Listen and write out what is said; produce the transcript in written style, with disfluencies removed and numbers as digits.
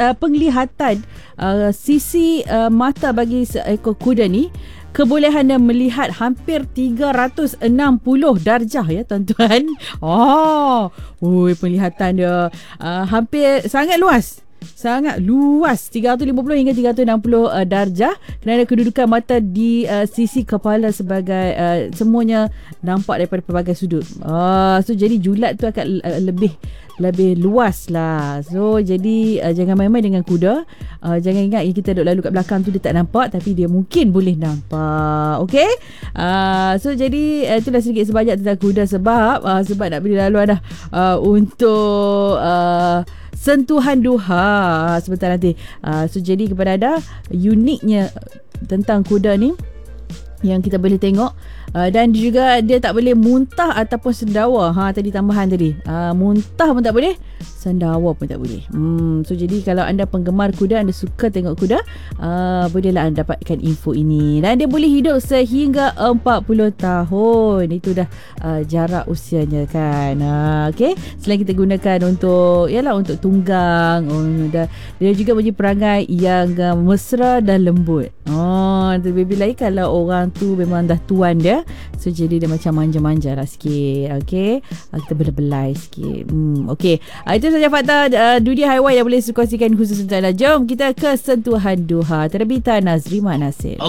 penglihatan sisi mata bagi seekor kuda ni, kebolehan dia melihat hampir 360 darjah ya tuan-tuan. Penglihatan dia hampir sangat luas. 350 hingga 360 darjah, kerana kedudukan mata di sisi kepala sebagai semuanya nampak daripada pelbagai sudut. So jadi julat tu akan lebih luas lah. So jadi jangan main-main dengan kuda. Jangan ingat kita duduk lalu kat belakang tu dia tak nampak, tapi dia mungkin boleh nampak. Okay, so jadi itulah sedikit sebanyak tentang kuda. Sebab nak beri laluan dah untuk sentuhan duha sebentar nanti. So jadi kepada anda, uniknya tentang kuda ni yang kita boleh tengok, dan juga dia tak boleh muntah ataupun sendawa. Tadi tambahan tadi, muntah pun tak boleh, sendawa pun tak boleh. So jadi kalau anda penggemar kuda, anda suka tengok kuda, bolehlah anda dapatkan info ini. Dan dia boleh hidup sehingga 40 tahun. Itu dah jarak usianya kan. Okay, selain kita gunakan untuk tunggang, dia juga punya perangai yang mesra dan lembut. Lebih lain kalau orang tu memang dah tuan dia, so jadi dia macam manja-manja lah sikit. Okay, kita belai-belai sikit. Okay, itu saja fakta dunia haiwan yang boleh dikongsikan khusus untuk anda. Jom kita ke sentuhan duha. Terbitan Nazri Mak Nasir.